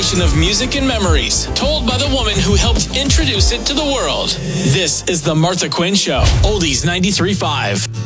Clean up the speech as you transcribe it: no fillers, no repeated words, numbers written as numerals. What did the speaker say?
celebration of music and memories, told by the woman who helped introduce it to the world. This is The Martha Quinn Show, Oldies 93.5.